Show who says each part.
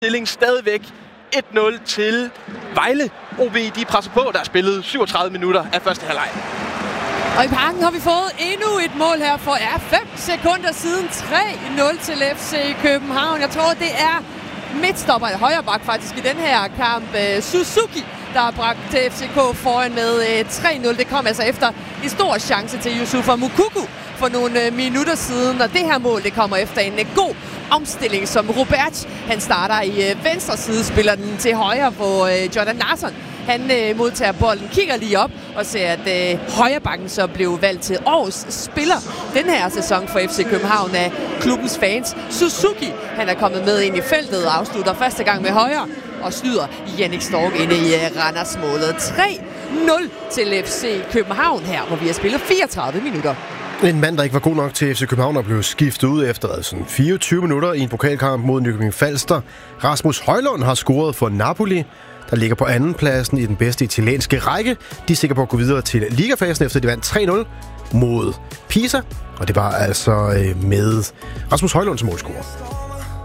Speaker 1: Stilling stadigvæk 1-0 til Vejle. OB, de presser på. Der er spillet 37 minutter af første halvleg.
Speaker 2: Og i parken har vi fået endnu et mål her for 5 sekunder siden. 3-0 til FC København. Jeg tror, det er midtstopper i højre bak faktisk i den her kamp. Suzuki, der har bragt FCK foran med 3-0. Det kom altså efter en stor chance til Yusufa Moukoko for nogle minutter siden. Og det her mål, det kommer efter en god omstilling, som Robert, han starter i venstre side, spiller den til højre, hvor Jordan Larsson, han modtager bolden, kigger lige op og ser, at højrebakken så blev valgt til årets spiller den her sæson for FC København af klubbens fans. Suzuki, han er kommet med ind i feltet og afslutter første gang med højre og snyder Jannik Stork inde i Randers-målet. 3-0 til FC København her, hvor vi har spillet 34 minutter.
Speaker 3: En mand, der ikke var god nok til FC København og blev skiftet ud efter sådan 24 minutter i en pokalkamp mod Nykøbing Falster. Rasmus Højlund har scoret for Napoli, der ligger på andenpladsen i den bedste italienske række. De er sikre på at gå videre til ligafasen, efter de vandt 3-0 mod Pisa. Og det var altså med Rasmus Højlund som målscorer.